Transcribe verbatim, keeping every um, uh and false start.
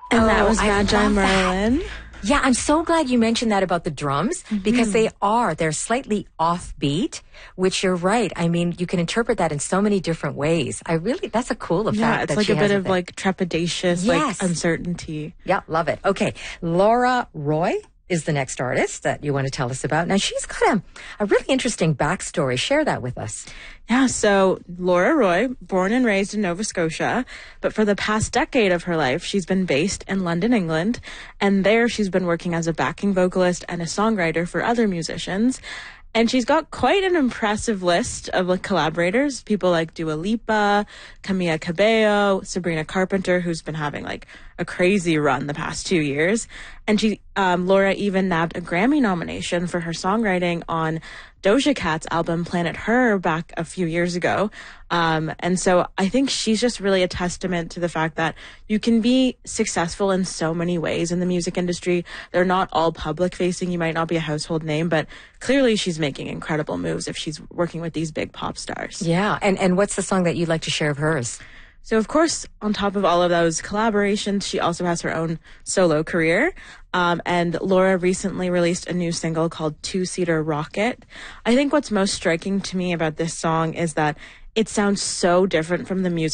And oh, that was I Magi love Merlin. That. Yeah, I'm so glad you mentioned that about the drums mm-hmm. because they are, they're slightly offbeat, which you're right. I mean, you can interpret that in so many different ways. I really, that's a cool effect. Yeah, it's that like she a bit has of like trepidatious, yes. like uncertainty. Yeah, love it. Okay. Laura Roy is the next artist that you want to tell us about. Now, she's got a, a really interesting backstory. Share that with us. Yeah, so Laura Roy, born and raised in Nova Scotia, but for the past decade of her life, she's been based in London, England, and there she's been working as a backing vocalist and a songwriter for other musicians. And she's got quite an impressive list of like collaborators, people like Dua Lipa, Camila Cabello, Sabrina Carpenter, who's been having like a crazy run the past two years. And she, um, Laura even nabbed a Grammy nomination for her songwriting on Doja Cat's album Planet Her back a few years ago. Um, and so I think she's just really a testament to the fact that you can be successful in so many ways in the music industry. They're not all public facing. You might not be a household name, but clearly she's making incredible moves if she's working with these big pop stars. Yeah. And, and what's the song that you'd like to share of hers? So, of course, on top of all of those collaborations, she also has her own solo career. Um, and Laura recently released a new single called Two-Seater Rocket. I think what's most striking to me about this song is that it sounds so different from the music